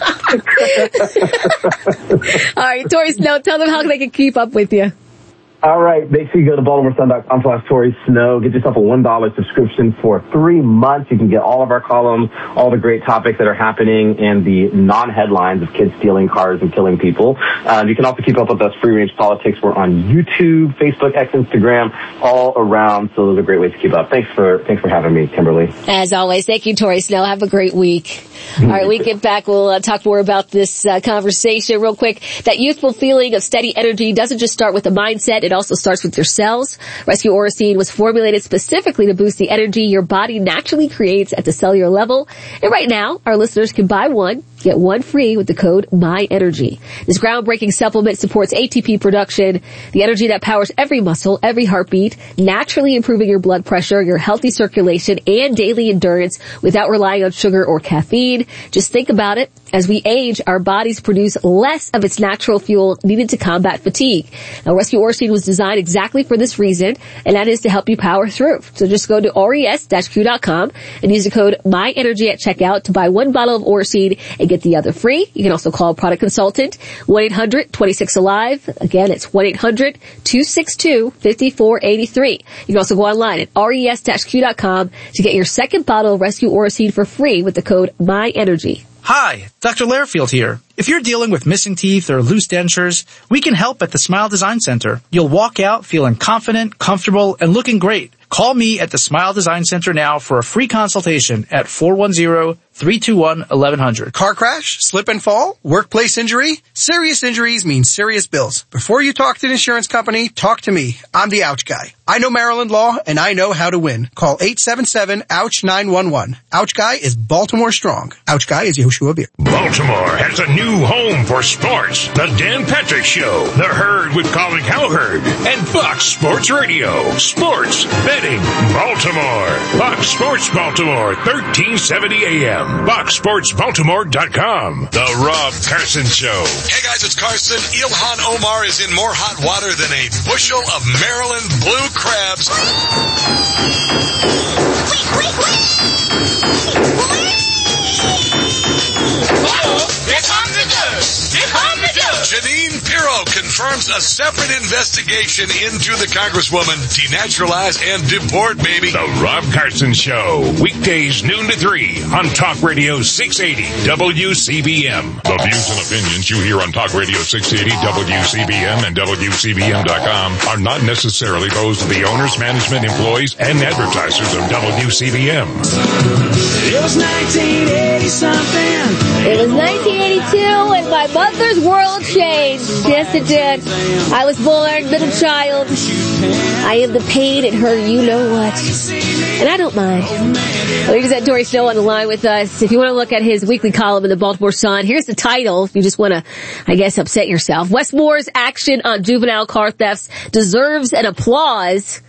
All right, Tori Snow, tell them how they can keep up with you.
All right, make sure you go to baltimore sun dot com slash Tori Snow. Get yourself a one dollar subscription for three months. You can get all of our columns, all the great topics that are happening, and the non-headlines of kids stealing cars and killing people. Uh, you can also keep up with us, Free Range Politics. We're on YouTube, Facebook, X, Instagram, all around. So those are great ways to keep up. Thanks for thanks for having me, Kimberly.
As always, thank you, Tori Snow. Have a great week. All right, we get back. We'll uh, talk more about this uh, conversation real quick. That youthful feeling of steady energy doesn't just start with a mindset. It also starts with your cells. Rescue Oracene was formulated specifically to boost the energy your body naturally creates at the cellular level. And right now, our listeners can buy one, get one free with the code MyEnergy. This groundbreaking supplement supports A T P production, the energy that powers every muscle, every heartbeat, naturally improving your blood pressure, your healthy circulation, and daily endurance without relying on sugar or caffeine. Just think about it. As we age, our bodies produce less of its natural fuel needed to combat fatigue. Now, Rescue Oracene was designed exactly for this reason, and that is to help you power through. So just go to res dash q dot com and use the code MyEnergy at checkout to buy one bottle of Oracene and get the other free. You can also call a product consultant, one eight hundred twenty-six alive. Again, it's one eight hundred two six two five four eight three. You can also go online at res dash q dot com to get your second bottle of Rescue Oracene for free with the code MyEnergy.
Hi, Doctor Lairfield here. If you're dealing with missing teeth or loose dentures, we can help at the Smile Design Center. You'll walk out feeling confident, comfortable, and looking great. Call me at the Smile Design Center now for a free consultation at four one zero, three two one, eleven hundred.
Car crash, slip and fall, workplace injury. Serious injuries mean serious bills. Before you talk to an insurance company, talk to me. I'm the Ouch Guy. I know Maryland law, and I know how to win. Call eight seven seven, ouch, nine one one. Ouch Guy is Baltimore strong. Ouch Guy is Yoshua Beer.
Baltimore has a new home for sports. The Dan Patrick Show, The Herd with Colin Cowherd, and Fox Sports Radio. Sports, betting, Baltimore. Fox Sports Baltimore, thirteen seventy A M. Fox Sports Baltimore dot com. The Rob Carson Show.
Hey guys, it's Carson. Ilhan Omar is in more hot water than a bushel of Maryland blue crabs. Janine Pirro Show confirms a separate investigation into the Congresswoman. Denaturalize and deport, baby.
The Rob Carson Show, weekdays noon to three on Talk Radio six eighty W C B M.
The views and opinions you hear on Talk Radio six eighty W C B M and W C B M dot com are not necessarily those of the owners, management, employees, and advertisers of W C B M.
It was nineteen eighty something.
It was nineteen eighty-two and my mother's world changed. Yes, it did. I was born middle child. I am the pain in her you know what. And I don't mind. Ladies and Tori Snow on the line with us. If you want to look at his weekly column in the Baltimore Sun, here's the title. If you just want to, I guess, upset yourself. Wes Moore's action on juvenile car thefts deserves an applause.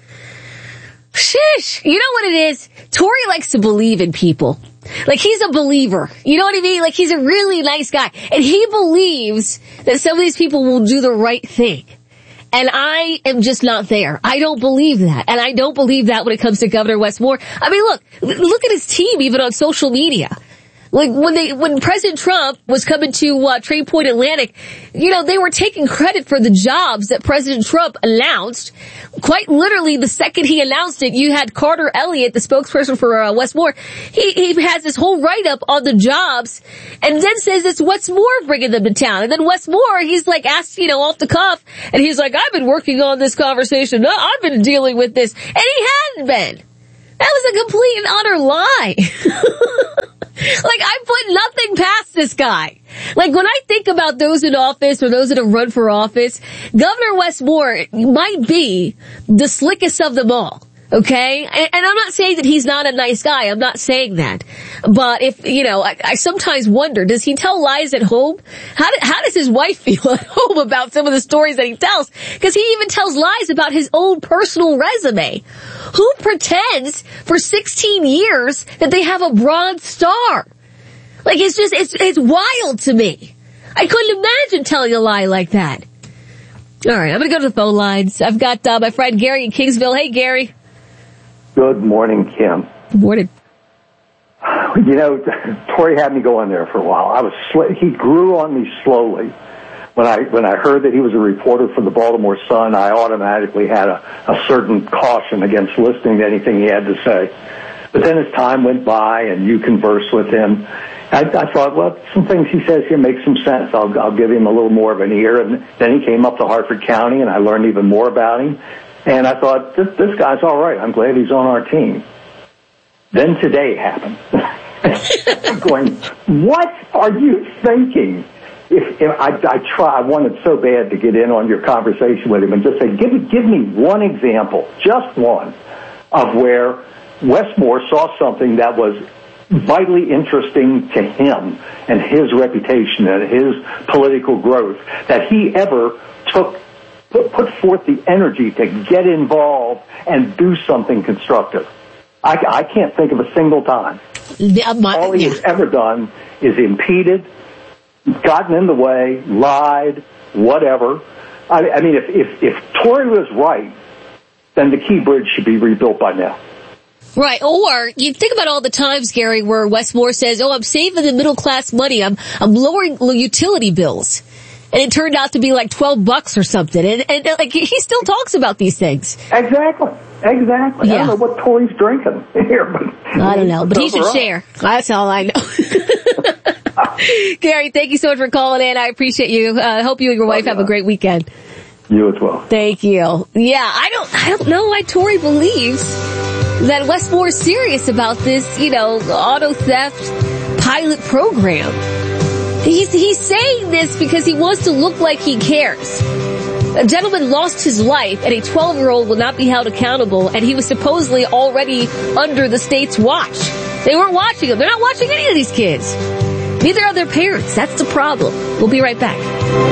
Sheesh. You know what it is? Tori likes to believe in people. Like, he's a believer. You know what I mean? Like, he's a really nice guy. And he believes that some of these people will do the right thing. And I am just not there. I don't believe that. And I don't believe that when it comes to Governor Wes Moore. I mean, look, look at his team even on social media. Like, when they, when President Trump was coming to, uh, Trade Point Atlantic, you know, they were taking credit for the jobs that President Trump announced. Quite literally, the second he announced it, you had Carter Elliott, the spokesperson for, uh, Wes Moore. He, he has this whole write-up on the jobs, and then says it's Wes Moore bringing them to town. And then Wes Moore, he's like asked, you know, off the cuff, and he's like, I've been working on this conversation. I've been dealing with this. And he hadn't been. That was a complete and utter lie. Like, I put nothing past this guy. Like, when I think about those in office or those that have run for office, Governor Wes Moore might be the slickest of them all. Okay? And, and I'm not saying that he's not a nice guy. I'm not saying that. But if, you know, I, I sometimes wonder, does he tell lies at home? How, do, how does his wife feel at home about some of the stories that he tells? Because he even tells lies about his own personal resume. Who pretends for sixteen years that they have a Bronze Star? Like, it's just, it's, it's wild to me. I couldn't imagine telling a lie like that. All right, I'm going to go to the phone lines. I've got uh, my friend Gary in Kingsville. Hey, Gary.
Good morning, Kim.
Good morning.
You know, Tori had me going there for a while. I was sl- he grew on me slowly. When I when I heard that he was a reporter for the Baltimore Sun, I automatically had a, a certain caution against listening to anything he had to say. But then as time went by and you conversed with him, I, I thought, well, some things he says here make some sense. I'll, I'll give him a little more of an ear. And then he came up to Harford County, and I learned even more about him. And I thought, this, this guy's all right. I'm glad he's on our team. Then today happened. I'm going, what are you thinking? If, if I, I try, I wanted so bad to get in on your conversation with him and just say, give, give me one example, just one, of where Wes Moore saw something that was vitally interesting to him and his reputation and his political growth, that he ever took, put, put forth the energy to get involved and do something constructive. I, I can't think of a single time.
Yeah, my,
All he
yeah.
has ever done is impeded, gotten in the way, lied, whatever. I, I mean, if, if, if Tory was right, then the Key Bridge should be rebuilt by now.
Right, or you think about all the times, Gary, where Wes Moore says, oh, I'm saving the middle class money, I'm I'm lowering utility bills. And it turned out to be like twelve bucks or something. And, and like, he still talks about these things.
Exactly. Exactly.
Yeah.
I don't know what Tory's drinking here, but
I don't know, but he should
overall.
share. That's all I know. Gary, thank you so much for calling in. I appreciate you. I uh, hope you and your wife have a great weekend.
You as well.
Thank you. Yeah, I don't, I don't know why Tory believes that Wes Moore is serious about this, you know, auto theft pilot program. He's, he's saying this because he wants to look like he cares. A gentleman lost his life, and a twelve-year-old will not be held accountable, and he was supposedly already under the state's watch. They weren't watching him. They're not watching any of these kids. Neither are their parents. That's the problem. We'll be right back.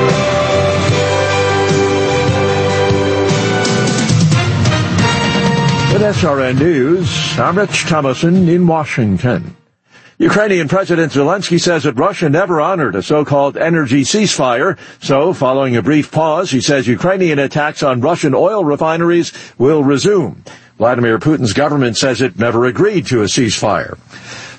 With S R N News, I'm Rich Thomason in Washington. Ukrainian President Zelensky says that Russia never honored a so-called energy ceasefire. So, following a brief pause, he says Ukrainian attacks on Russian oil refineries will resume. Vladimir Putin's government says it never agreed to a ceasefire.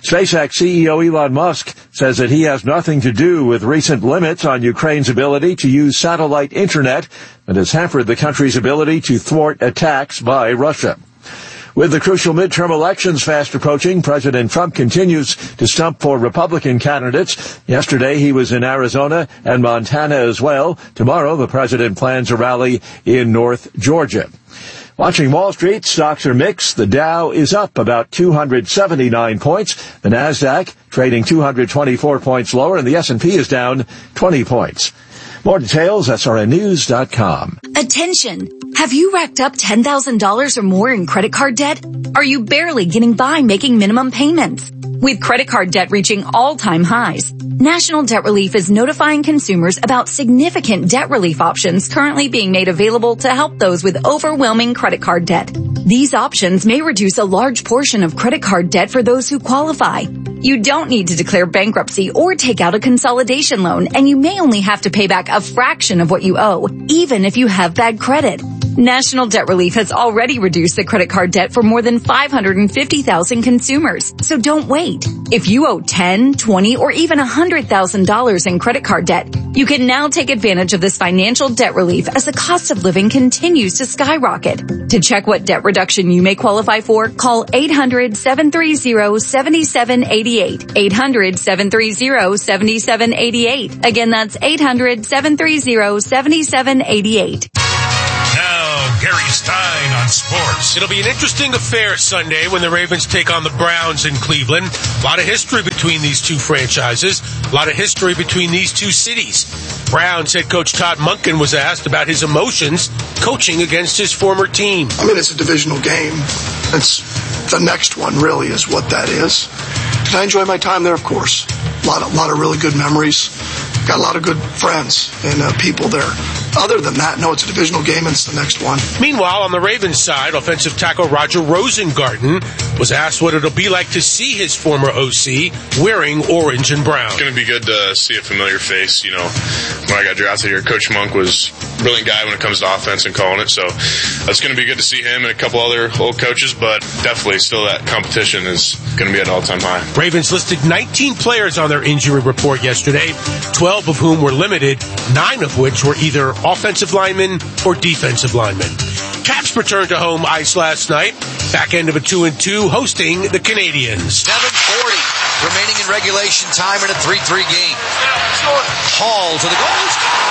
SpaceX C E O Elon Musk says that he has nothing to do with recent limits on Ukraine's ability to use satellite internet and has hampered the country's ability to thwart attacks by Russia. With the crucial midterm elections fast approaching, President Trump continues to stump for Republican candidates. Yesterday, he was in Arizona and Montana as well. Tomorrow, the president plans a rally in North Georgia. Watching Wall Street, stocks are mixed. The Dow is up about two hundred seventy-nine points. The Nasdaq trading two hundred twenty-four points lower, and the S and P is down twenty points. More details, S R N news dot com.
Attention! Have you racked up ten thousand dollars or more in credit card debt? Are you barely getting by making minimum payments? With credit card debt reaching all-time highs, National Debt Relief is notifying consumers about significant debt relief options currently being made available to help those with overwhelming credit card debt. These options may reduce a large portion of credit card debt for those who qualify. You don't need to declare bankruptcy or take out a consolidation loan, and you may only have to pay back a fraction of what you owe, even if you have bad credit. National Debt Relief has already reduced the credit card debt for more than five hundred fifty thousand consumers, so don't wait. If you owe ten, twenty, or even one hundred thousand dollars in credit card debt, you can now take advantage of this financial debt relief as the cost of living continues to skyrocket. To check what debt reduction you may qualify for, call eight hundred, seven three zero, seven seven eight eight. eight hundred, seven three zero, seven seven eight eight. Again, that's eight hundred, seven three zero, seven seven eight eight.
Now, Gary Stein on sports.
It'll be an interesting affair Sunday when the Ravens take on the Browns in Cleveland. A lot of history between these two franchises. A lot of history between these two cities. Browns head coach Todd Monken was asked about his emotions coaching against his former team.
I mean, it's a divisional game. It's the next one, really, is what that is. And I enjoy my time there, of course. A lot of, lot of really good memories. Got a lot of good friends and uh, people there. Other than that, no, it's a divisional game and it's the next one.
Meanwhile, on the Ravens side, offensive tackle Roger Rosengarten was asked what it'll be like to see his former O C wearing orange and brown.
It's going to be good to see a familiar face. You know, when I got drafted here, Coach Monk was a brilliant guy when it comes to offense and calling it. So it's going to be good to see him and a couple other old coaches, but definitely still that competition is going to be at an all-time high.
Ravens listed nineteen players on their injury report yesterday, twelve of whom were limited, nine of which were either offensive linemen or defensive linemen. Caps returned to home ice last night, back end of a two and two, hosting the Canadians.
seven forty remaining in regulation time in a three three game. Hall to the goal.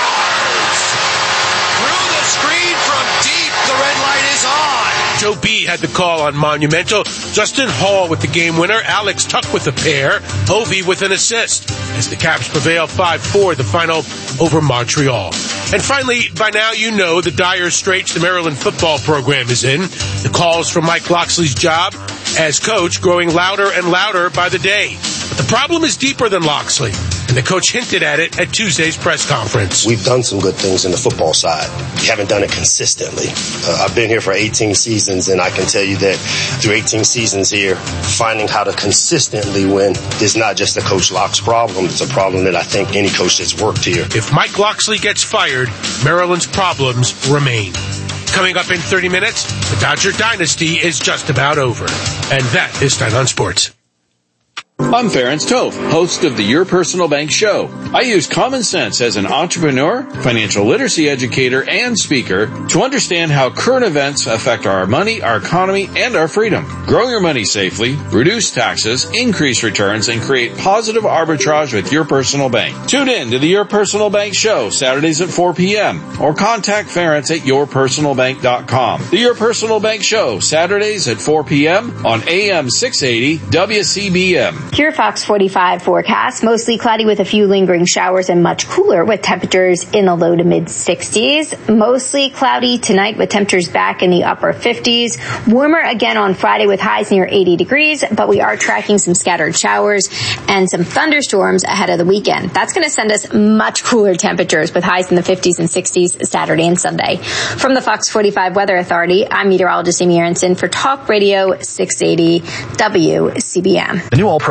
Through the screen from deep, the red light is on.
Joe B had the call on Monumental. Justin Hall with the game winner. Alex Tuck with the pair. Hovey with an assist. As the Caps prevail five four, the final over Montreal. And finally, by now you know the dire straits the Maryland football program is in. The calls for Mike Locksley's job as coach growing louder and louder by the day. But the problem is deeper than Locksley, and the coach hinted at it at Tuesday's press conference.
We've done some good things in the football side. We haven't done it consistently. Uh, I've been here for eighteen seasons, and I can tell you that through eighteen seasons here, finding how to consistently win is not just a Coach Locke's problem. It's a problem that I think any coach that's worked here.
If Mike Locksley gets fired, Maryland's problems remain. Coming up in thirty minutes, the Dodger dynasty is just about over. And that is Stein on Sports.
I'm Ferenc Toph, host of the Your Personal Bank Show. I use common sense as an entrepreneur, financial literacy educator, and speaker to understand how current events affect our money, our economy, and our freedom. Grow your money safely, reduce taxes, increase returns, and create positive arbitrage with Your Personal Bank. Tune in to the Your Personal Bank Show, Saturdays at four p.m. or contact Ferenc at your personal bank dot com. The Your Personal Bank Show, Saturdays at four p.m. on A M six eighty W C B M.
Your Fox forty-five forecast, mostly cloudy with a few lingering showers and much cooler with temperatures in the low to mid sixties. Mostly cloudy tonight with temperatures back in the upper fifties. Warmer again on Friday with highs near eighty degrees, but we are tracking some scattered showers and some thunderstorms ahead of the weekend. That's going to send us much cooler temperatures with highs in the fifties and sixties Saturday and Sunday. From the Fox forty-five Weather Authority, I'm meteorologist Amy Aronson for Talk Radio six eighty W C B M.
The new All-Pro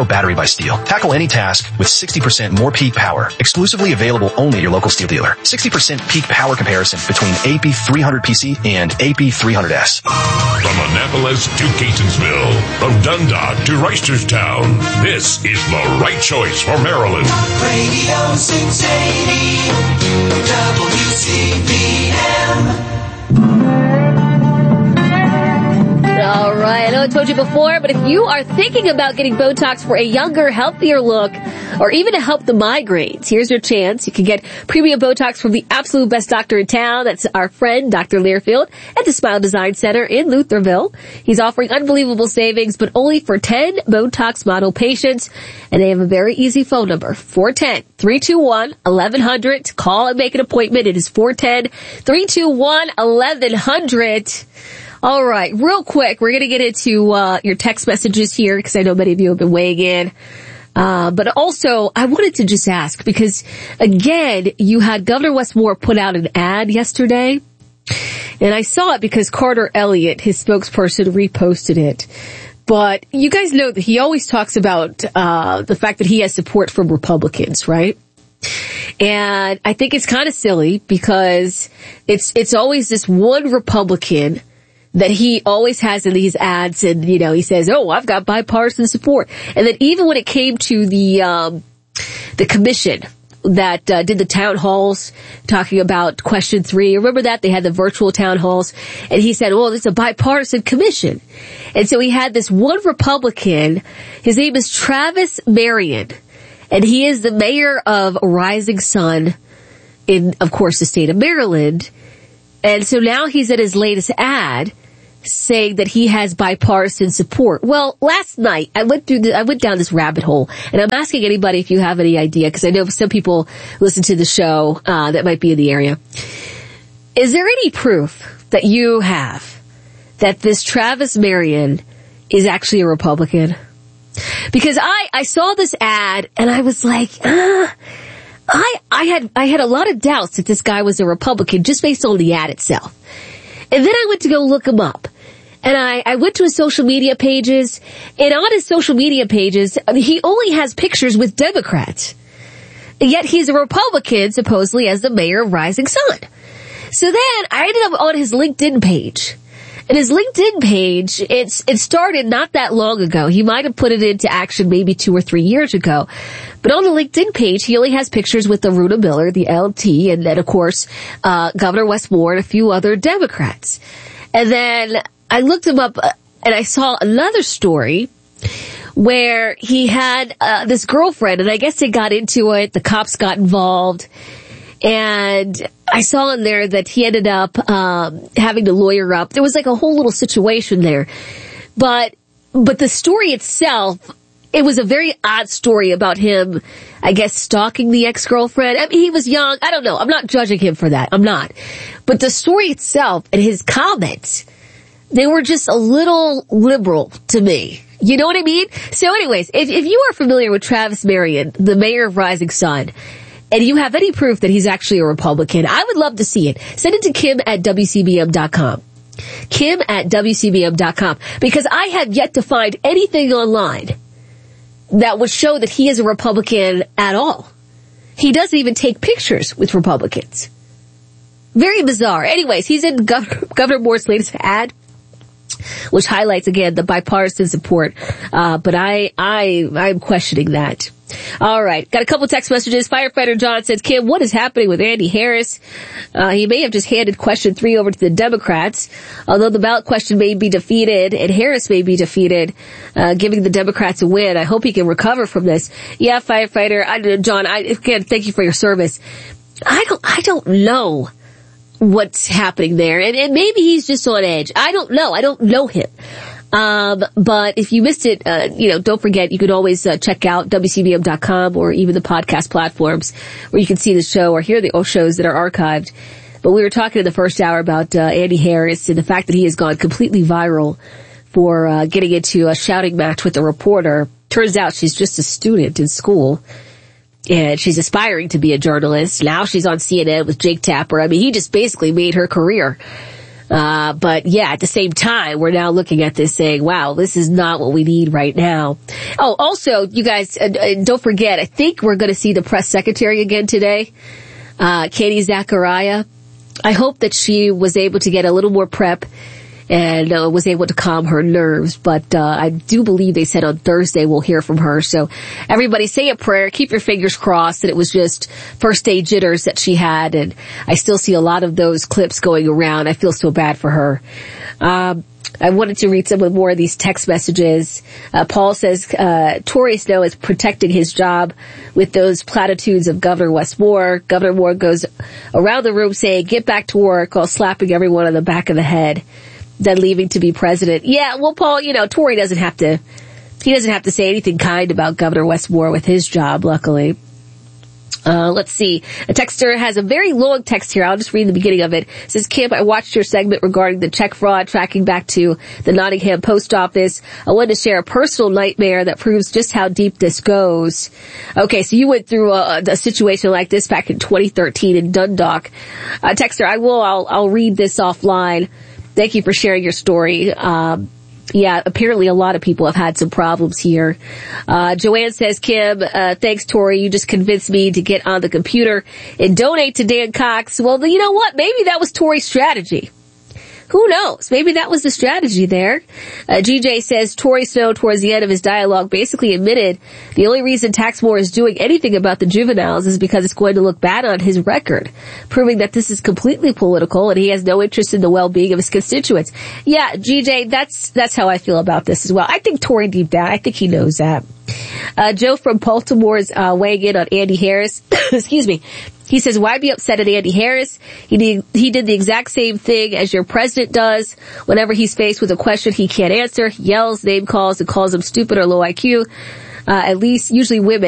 battery by Steel. Tackle any task with sixty percent more peak power. Exclusively available only at your local Steel dealer. sixty percent peak power comparison between A P three hundred P C and A P three hundred S.
From Annapolis to Catonsville, from Dundalk to Reisterstown, this is the right choice for Maryland.
Radio six eighty W C B M.
All right, I know I told you before, but if you are thinking about getting Botox for a younger, healthier look, or even to help the migraines, here's your chance. You can get premium Botox from the absolute best doctor in town. That's our friend, Doctor Learfield, at the Smile Design Center in Lutherville. He's offering unbelievable savings, but only for ten Botox model patients. And they have a very easy phone number, four one zero, three two one, one one zero zero. Call and make an appointment. It is four one zero, three two one, one one zero zero. All right, real quick, we're going to get into uh your text messages here because I know many of you have been weighing in. Uh but also, I wanted to just ask because, again, you had Governor Wes Moore put out an ad yesterday, and I saw it because Carter Elliott, his spokesperson, reposted it. But you guys know that he always talks about uh the fact that he has support from Republicans, right? And I think it's kind of silly because it's it's always this one Republican that he always has in these ads, and, you know, he says, oh, I've got bipartisan support. And then even when it came to the, um, the commission that, uh, did the town halls talking about question three, remember that? They had the virtual town halls, and he said, well, this is a bipartisan commission. And so he had this one Republican, his name is Travis Marion, and he is the mayor of Rising Sun in, of course, the state of Maryland. And so now he's at his latest ad saying that he has bipartisan support. Well, last night I went through the, I went down this rabbit hole, and I'm asking anybody if you have any idea, because I know some people listen to the show uh that might be in the area. Is there any proof that you have that this Travis Marion is actually a Republican? Because I I saw this ad and I was like, ah. I, I had, I had a lot of doubts that this guy was a Republican just based on the ad itself. And then I went to go look him up. And I, I went to his social media pages, and on his social media pages, he only has pictures with Democrats. And yet he's a Republican, supposedly, as the mayor of Rising Sun. So then I ended up on his LinkedIn page. And his LinkedIn page, it's, it started not that long ago. He might have put it into action maybe two or three years ago. But on the LinkedIn page, he only has pictures with Aruna Miller, the L T, and then, of course, uh, Governor Wes Moore and a few other Democrats. And then I looked him up, uh, and I saw another story where he had uh, this girlfriend, and I guess they got into it. The cops got involved. And I saw in there that he ended up um having to lawyer up. There was like a whole little situation there. But but the story itself, it was a very odd story about him, I guess, stalking the ex-girlfriend. I mean, he was young. I don't know. I'm not judging him for that. I'm not. But the story itself and his comments, they were just a little liberal to me. You know what I mean? So anyways, if, if you are familiar with Travis Marion, the mayor of Rising Sun, and you have any proof that he's actually a Republican, I would love to see it. Send it to Kim at W C B M dot com. Kim at W C B M dot com. Because I have yet to find anything online that would show that he is a Republican at all. He doesn't even take pictures with Republicans. Very bizarre. Anyways, he's in Gov- Governor Moore's latest ad, which highlights, again, the bipartisan support. Uh, but I, I, I'm questioning that. All right. Got a couple text messages. Firefighter John says, Kim, what is happening with Andy Harris? Uh, he may have just handed question three over to the Democrats. Although the ballot question may be defeated and Harris may be defeated, uh, giving the Democrats a win. I hope he can recover from this. Yeah, firefighter, I, John, I, again, thank you for your service. I don't, I don't know what's happening there. And, and maybe he's just on edge. I don't know. I don't know him. Um, but if you missed it, uh, you know, don't forget, you can always uh, check out W C B M dot com or even the podcast platforms where you can see the show or hear the shows that are archived. But we were talking in the first hour about uh, Andy Harris and the fact that he has gone completely viral for uh, getting into a shouting match with a reporter. Turns out she's just a student in school, and she's aspiring to be a journalist. Now she's on C N N with Jake Tapper. I mean, he just basically made her career. Uh, but yeah, at the same time, we're now looking at this saying, wow, this is not what we need right now. Oh, also, you guys, uh, uh, don't forget, I think we're going to see the press secretary again today, uh, Katie Zachariah. I hope that she was able to get a little more prep and uh, was able to calm her nerves. But uh, I do believe they said on Thursday we'll hear from her. So everybody say a prayer. Keep your fingers crossed that it was just first day jitters that she had. And I still see a lot of those clips going around. I feel so bad for her. Um, I wanted to read some more of these text messages. Uh, Paul says, uh, Tory Snow is protecting his job with those platitudes of Governor Wes Moore. Governor Moore goes around the room saying, get back to work, while slapping everyone on the back of the head, then leaving to be president. Yeah, well, Paul, you know, Tory doesn't have to, he doesn't have to say anything kind about Governor Wes Moore with his job, luckily. Uh, let's see. A texter has a very long text here. I'll just read the beginning of it. It says, Kim, I watched your segment regarding the check fraud tracking back to the Nottingham post office. I wanted to share a personal nightmare that proves just how deep this goes. Okay, so you went through a, a situation like this back in twenty thirteen in Dundalk. Uh, texter, I will, I'll, I'll read this offline. Thank you for sharing your story. Um, Yeah, apparently a lot of people have had some problems here. Uh, Joanne says, Kim, uh, thanks, Tori. You just convinced me to get on the computer and donate to Dan Cox. Well, you know what? Maybe that was Tori's strategy. Who knows? Maybe that was the strategy there. Uh, G J says Tory Snow, towards the end of his dialogue, basically admitted the only reason Taxmore is doing anything about the juveniles is because it's going to look bad on his record, proving that this is completely political and he has no interest in the well-being of his constituents. Yeah, G J, that's that's how I feel about this as well. I think Tory deep down, I think he knows that. Uh, Joe from Baltimore's uh, weighing in on Andy Harris. Excuse me. He says, why be upset at Andy Harris? He did, he did the exact same thing as your president does. Whenever he's faced with a question he can't answer, he yells, name calls, and calls him stupid or low I Q. Uh, at least, usually women.